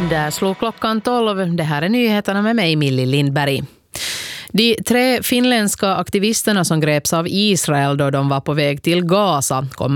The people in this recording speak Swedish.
Där slog klockan 12. Det här är nyheterna med mig, Millie Lindberg. De 3 finländska aktivisterna som greps av Israel då de var på väg till Gaza kommer